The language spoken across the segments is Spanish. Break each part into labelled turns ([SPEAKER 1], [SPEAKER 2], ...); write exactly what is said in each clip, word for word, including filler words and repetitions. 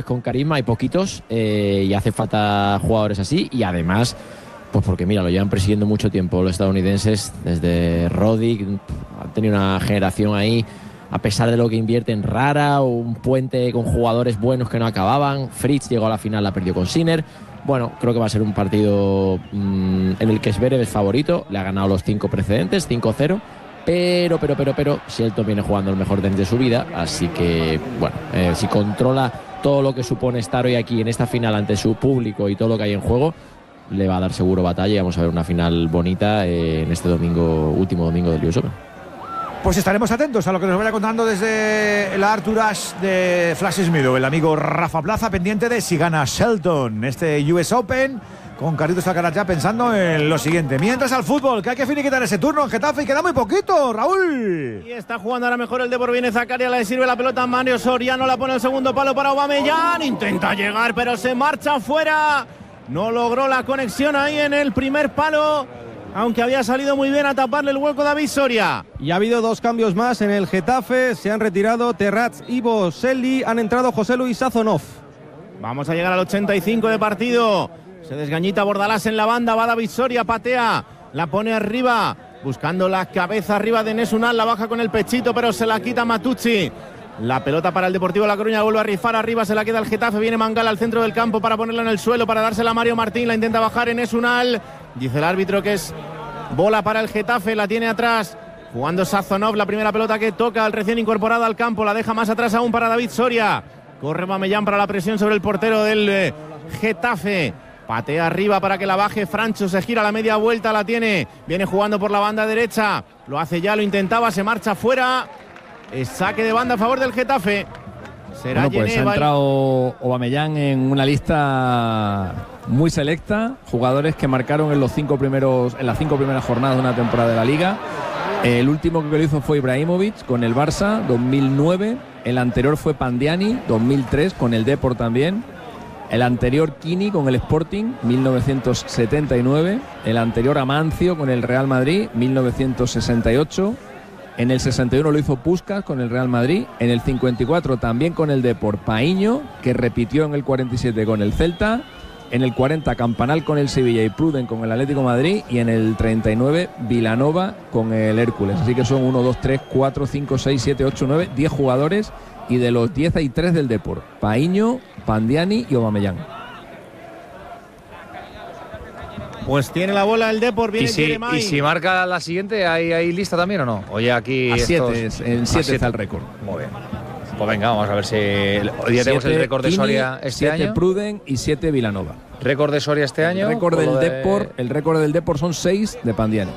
[SPEAKER 1] con carisma, hay poquitos, eh, y hace falta jugadores así, y además, pues porque mira, lo llevan persiguiendo mucho tiempo los estadounidenses, desde Roddick, han tenido una generación ahí, a pesar de lo que invierten, rara, o un puente con jugadores buenos que no acababan. Fritz llegó a la final, la perdió con Sinner. Bueno, creo que va a ser un partido mmm, en el que Zverev es favorito, le ha ganado los cinco precedentes, cinco cero. Pero, pero, pero, pero, Shelton viene jugando el mejor tenis de su vida, así que, bueno, eh, si controla todo lo que supone estar hoy aquí en esta final ante su público y todo lo que hay en juego, le va a dar seguro batalla y vamos a ver una final bonita eh, en este domingo, último domingo del U S Open.
[SPEAKER 2] Pues estaremos atentos a lo que nos vaya contando desde el Arthur Ashe de Flash Meadow, el amigo Rafa Plaza, pendiente de si gana Shelton este U S Open, con Carlitos Alcaraz ya pensando en lo siguiente. Mientras al fútbol, que hay que finiquitar ese turno en Getafe y queda muy poquito, Raúl.
[SPEAKER 3] Y está jugando ahora mejor el Depor, viene Zakaria, le sirve la pelota a Mario Soriano, la pone el segundo palo para Aubameyang, intenta llegar pero se marcha fuera, no logró la conexión ahí en el primer palo, aunque había salido muy bien a taparle el hueco David Soria.
[SPEAKER 4] Y ha habido dos cambios más en el Getafe, se han retirado Terrats y Boselli, han entrado José Luis Sazonov.
[SPEAKER 3] Vamos a llegar al ochenta y cinco de partido. Se desgañita Bordalás en la banda, va David Soria, patea, la pone arriba, buscando la cabeza arriba de Enes Ünal, la baja con el pechito, pero se la quita Matucci. La pelota para el Deportivo La Coruña, vuelve a rifar arriba, se la queda el Getafe, viene Mangala al centro del campo para ponerla en el suelo, para dársela a Mario Martín, la intenta bajar Enes Ünal, dice el árbitro que es bola para el Getafe, la tiene atrás, jugando Sazonov, la primera pelota que toca al recién incorporado al campo, la deja más atrás aún para David Soria, corre Aubameyang para la presión sobre el portero del eh, Getafe. Patea arriba para que la baje Francho, se gira la media vuelta, la tiene, viene jugando por la banda derecha, lo hace ya, lo intentaba, se marcha fuera, es saque de banda a favor del Getafe. Será
[SPEAKER 5] bueno, pues
[SPEAKER 3] Geneva.
[SPEAKER 5] Ha entrado Aubameyang en una lista muy selecta, jugadores que marcaron en los cinco primeros, en las cinco primeras jornadas de una temporada de la Liga. El último que lo hizo fue Ibrahimovic con el Barça, dos mil nueve, el anterior fue Pandiani, dos mil tres, con el Depor también. El anterior Kini con el Sporting, mil novecientos setenta y nueve. El anterior Amancio con el Real Madrid, mil novecientos sesenta y ocho. En el sesenta y uno lo hizo Puskás con el Real Madrid. En el cincuenta y cuatro también con el Depor Paíño, que repitió en el cuarenta y siete con el Celta. En el cuarenta Campanal con el Sevilla y Pruden con el Atlético de Madrid. Y en el treinta y nueve Vilanova con el Hércules. Así que son uno, dos, tres, cuatro, cinco, seis, siete, ocho, nueve, diez jugadores. Y de los diez hay tres del Depor: Paíño, Pandiani y Aubameyang.
[SPEAKER 3] Pues tiene la bola el Depor, viene
[SPEAKER 6] ¿Y si, y si marca la siguiente, ¿hay, hay lista también o no? Oye, aquí
[SPEAKER 5] a siete,
[SPEAKER 6] estos,
[SPEAKER 5] en siete está el récord.
[SPEAKER 6] Muy bien. Pues venga, vamos a ver si hoy día tenemos el récord de Soria este
[SPEAKER 5] siete
[SPEAKER 6] año.
[SPEAKER 5] Pruden y siete Vilanova.
[SPEAKER 6] ¿Récord de Soria este año?
[SPEAKER 5] El récord del
[SPEAKER 6] de...
[SPEAKER 5] Depor, el récord del Depor son seis de Pandiani.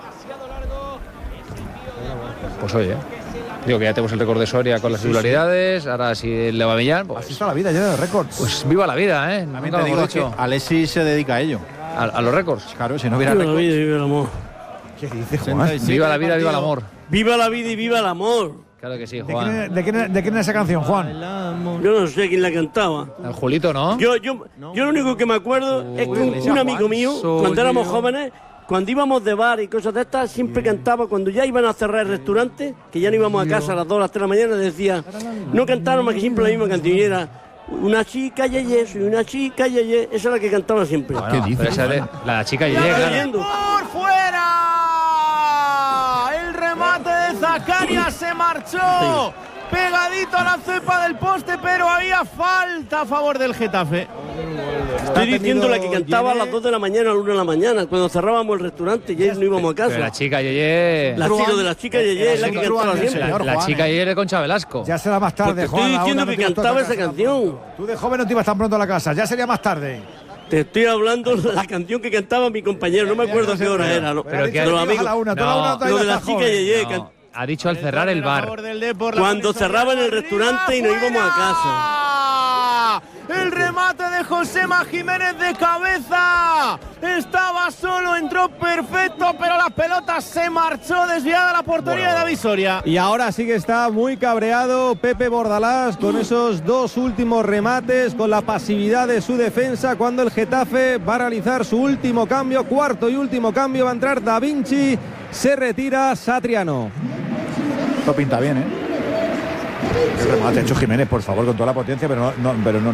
[SPEAKER 6] Pues oye, digo que ya tenemos el récord de Soria con las
[SPEAKER 2] sí,
[SPEAKER 6] titularidades, sí. Ahora si el de Aubameyang, pues,
[SPEAKER 2] así está la vida ya de récords.
[SPEAKER 6] Pues viva la vida, ¿eh?
[SPEAKER 7] También te digo que Alexis se dedica a ello.
[SPEAKER 6] ¿A, a los récords?
[SPEAKER 7] Claro, si no hubiera
[SPEAKER 8] viva
[SPEAKER 7] récords.
[SPEAKER 8] la vida y viva el amor.
[SPEAKER 2] ¿Qué dice Juan?
[SPEAKER 6] Viva la vida, viva el amor.
[SPEAKER 8] Viva la vida y viva el amor.
[SPEAKER 6] Claro que sí,
[SPEAKER 2] ¿De
[SPEAKER 6] Juan.
[SPEAKER 2] quién, de, quién, ¿De quién es esa canción, Juan?
[SPEAKER 8] Yo no sé quién la cantaba.
[SPEAKER 6] El Julito, ¿no?
[SPEAKER 8] Yo, yo, yo lo único que me acuerdo
[SPEAKER 6] Uy,
[SPEAKER 8] es que un, un amigo mío,
[SPEAKER 6] Soy
[SPEAKER 8] cuando éramos
[SPEAKER 6] yo.
[SPEAKER 8] jóvenes, cuando íbamos de bar y cosas de estas, siempre cantaba, cuando ya iban a cerrar el restaurante, que ya no íbamos a casa a las dos, a las tres de la mañana, decía, no cantaron más que siempre la misma canción, y era una chica yeye, soy una chica yeye, esa es la que cantaba siempre.
[SPEAKER 6] Bueno, ¿qué dice? Esa de, la chica
[SPEAKER 8] Ya
[SPEAKER 6] Yeye,
[SPEAKER 8] lo
[SPEAKER 6] claro.
[SPEAKER 8] leyendo.
[SPEAKER 3] ¡Por fuera! El remate de Zakaria se marchó. Pegadito a la cepa del poste, pero había falta a favor del Getafe.
[SPEAKER 8] Estoy diciendo la que cantaba a las dos de la mañana, a las una de la mañana, cuando cerrábamos el restaurante y ya no íbamos a casa.
[SPEAKER 6] Pero la chica Yeye.
[SPEAKER 8] La chica de la chica Yeye es la que cantaba siempre.
[SPEAKER 6] La, la chica Yeye de Concha Velasco.
[SPEAKER 2] Ya será más tarde,
[SPEAKER 8] Pues te
[SPEAKER 2] Juan.
[SPEAKER 8] estoy diciendo
[SPEAKER 2] ahora
[SPEAKER 8] que
[SPEAKER 2] no te ibas
[SPEAKER 8] cantaba
[SPEAKER 2] tú a
[SPEAKER 8] esa
[SPEAKER 2] casa
[SPEAKER 8] canción.
[SPEAKER 2] Tú de joven no te ibas tan pronto a la casa, ya sería más tarde.
[SPEAKER 8] Te estoy hablando de la canción que cantaba mi compañero, no me acuerdo a qué hora era. ¿no?
[SPEAKER 2] Pero
[SPEAKER 6] que
[SPEAKER 2] que
[SPEAKER 8] los
[SPEAKER 2] a
[SPEAKER 8] amigos,
[SPEAKER 2] la una, tú a la
[SPEAKER 6] No,
[SPEAKER 2] una todavía
[SPEAKER 8] lo de la
[SPEAKER 2] estás
[SPEAKER 8] chica
[SPEAKER 2] joven.
[SPEAKER 8] Yeye.
[SPEAKER 6] No,
[SPEAKER 8] can-
[SPEAKER 6] ha dicho al cerrar el bar.
[SPEAKER 8] Cuando cerraban el restaurante y nos íbamos a
[SPEAKER 3] casa. El remate de Josema Jiménez de cabeza. Estaba solo, entró perfecto, pero la pelota se marchó desviada a la portería de David Soria.
[SPEAKER 4] Y ahora sí que está muy cabreado Pepe Bordalás con esos dos últimos remates, con la pasividad de su defensa, cuando el Getafe va a realizar su último cambio, cuarto y último cambio, va a entrar Da Vinci, se retira Satriano.
[SPEAKER 2] Esto pinta bien, ¿eh? El remate hecho Jiménez, por favor, con toda la potencia, pero no, no, pero no